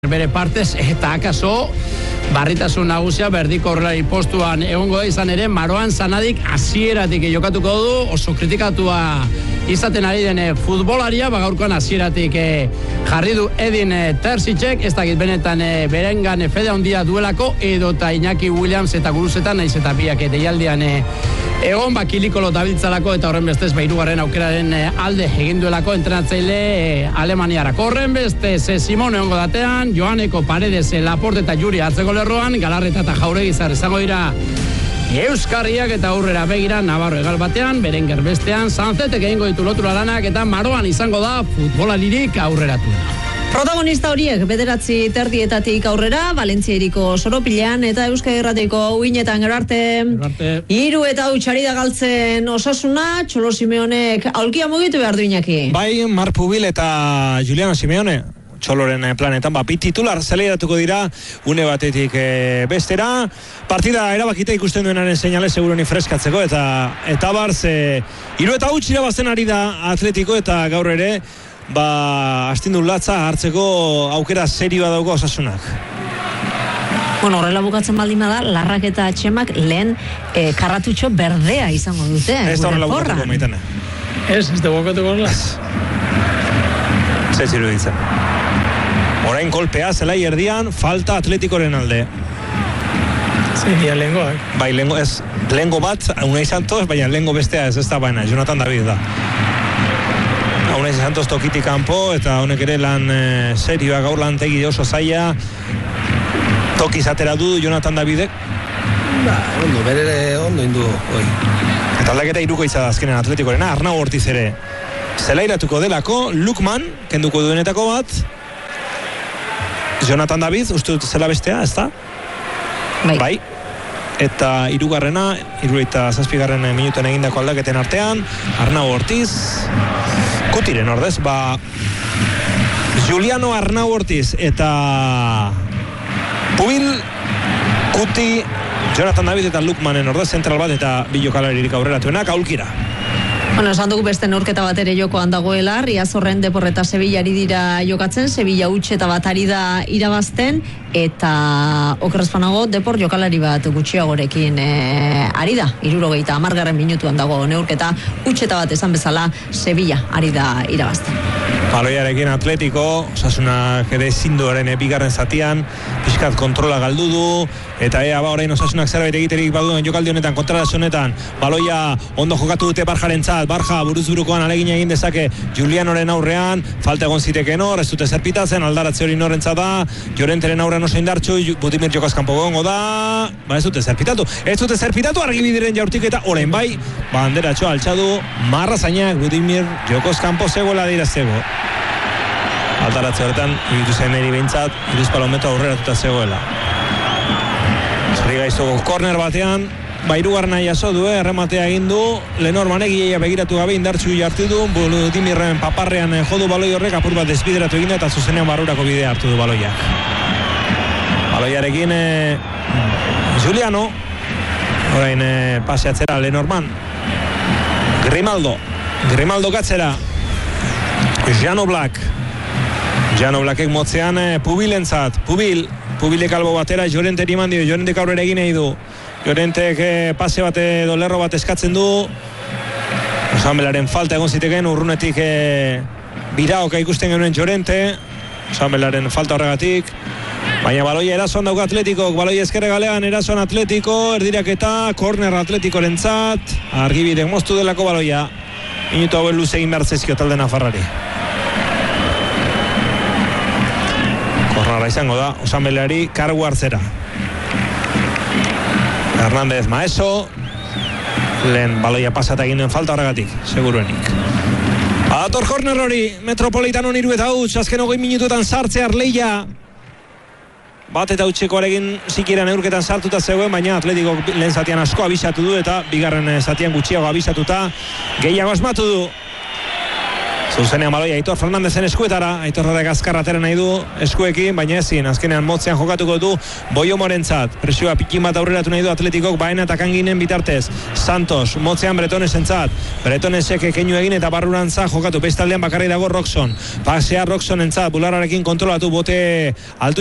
bere partez, eta akaso barritasun nagusia berdiko horrelari postuan egongo da izan ere, Maroan Zanadik hasieratik jokatuko du, oso kritikatua izaten ari den futbolaria, gaurkoan hasieratik jarri du Edin Terzicek, ez dakit benetan berengan fede handia duelako, edota Iñaki Williams eta Guruzetan, naiz eta biak deialdian egon Kilikolo dabiltzalako, eta horren bestez hirugarren aukeraren alde egin duelako entrenatzaile Alemaniarako. Horren bestez Simone ongo datean, Joaneko Paredes, Laporte eta Juri atzeko lerroan, Galarreta eta Jauregi zar izango dira Euskarriak, eta aurrera begira Navarro egal batean, Berenguer bestean, Sanzetek egingo ditu lotura lanak, eta Maroan izango da futbolaririk aurreratuena. Protagonista horiek 9:30 aurrera, Valentziairiko Soropilean eta Euskadi Irratiko uinetan gero arte. 3 eta 8 ari da galtzen Osasuna, Txolo Simeonek aulkia mugitu behar du Iñaki. Bai, Marc Pubil eta Juliano Simeone. Txoloren planetan, bi titular zeleratuko dira une batetik bestera. Partida erabakita ikusten duenaren seinale seguroni freskatzeko, eta barz 3 eta 8 irabazten ari da Atletiko, eta gaur ere astindu latza hartzeko aukera serioa dauko Osasunak. Horrela bukatzen baldin bada, Larrak eta Txemak lehen karratutxo berdea izango dute. Ez da horrela bukatuko, Maitane. Ez da bukatuko horrela. Zer iruditzen. Orain kolpea, zelai erdian, falta Atletikoren alde. Zeria lehengoak. Bai, lehengo bat, Unai Santos, baina lehengo bestea ez da baina, Jonathan David da. Unai Santos tokitik kanpo, eta honek ere lan serioa gaur lantegi oso zaila. Tokiz atera du Jonathan Davidek. Ondo, berere ondo indu. Eta aldaketa 3 izan azkenen Atletikorena, Arnau Ortiz ere zelairatuko delako, Lukman, kenduko duenetako bat, Jonathan David, uste dut zela bestea, ez da? Bai. Eta 3. 77. minuten egindako aldaketen artean, Arnau Ortiz, Kutiren ordez, Juliano Arnau Ortiz eta Pubil, Kuti, Jonathan David eta Lukmanen ordez, zentral bat eta bilokalaririk aurreratuenak, aulkira. Esan dugu beste neurketa bat ere jokoan dagoela, Riazorren Deporreta Sevilla ari dira jokatzen, Sevilla utxeta bat ari da irabazten, eta okerrezpanago Depor jokalari bat gutxiagorekin ari da, 70 minutuan dago neurketa, utxeta bat esan bezala Sevilla ari da irabazten. Baloiarekin Atletiko, Osasunak ere zinduaren bigarren zatian, pixkat kontrola galdu du, eta orain Osasunak zerbait egiterik baduen jokaldi honetan, kontradas honetan, baloia ondo jokatu dute Barjarentzat, Barja buruz-burukoan alegina egin dezake Julianoren aurrean, falta egon ziteken hor, ez dute zerpitatzen, aldaratze hori norentzat da, Llorenteren aurrean oso indartxu, Budimir Jokoskampo gongo da, ez dute zerpitatu, argibidiren jaurtik eta orain bai, banderatxo altxadu, marrazainak Budimir Jokoskampo zegoela dira zego. Aldaratze horretan, ibitu zen eri behintzat, 3 palometro aurreratuta zegoela. Zerri gaiztuko korner batean, 3. jaso du, errematea egin du, Lenormanek iaia begiratu gabe indartxu jartu du, Budimirren paparrean jodu baloi horrek apur bat desbideratu egin eta zuzenean barurako bidea hartu du baloiak. Baloiarekin Juliano, orain paseatzera Lenorman, Grimaldo gatzera, Jano Blackek motzean Pubilentzat, Pubilek albo batera, Llorentek iman dio, Llorentek aurrera egin nahi du, Llorentek pase bat edo lerro bat eskatzen du, Osanbelaren falta egon ziteken, urrunetik biraoka ikusten genuen Llorente, Osanbelaren falta horregatik, baina baloia erasoan dauka Atletikok, baloia ezkerre galean erasoan Atletiko, erdiraketa, korner Atletikorentzat, argibidek moztu delako baloia, minutu hauen luze egin behar zaizkio talde nafarrari. Kornara izango da, Osanbelari kargu hartzera. Hernández Maeso, lehen baloia pasata egin duen falta horregatik, seguruenik. Adator korner hori, Metropolitanon 3 eta 8, azken 20 minututan sartzear Leia. Bat eta utxekoarekin zikiran eurketan sartuta zegoen, baina Atletiko lehen zatian asko abisatu du, eta bigarren zatian gutxiago abisatuta gehiago asmatu du. Zuzenean baloia Aitor Fernandezen eskuetara, Aitorrarek azkar atera nahi du eskuekin, baina ezin, azkenean motzean jokatuko du Boio Morentzat, presioa pikin bat aurreratu nahi du Atletikok Baena eta Kanginen bitartez. Santos, motzean Bretonesentzat, Bretonesek keinu egin eta barrurantza jokatu, bestaldean bakarri dago Roxon, pasea Roxonentzat, bularrarekin kontrolatu bote altu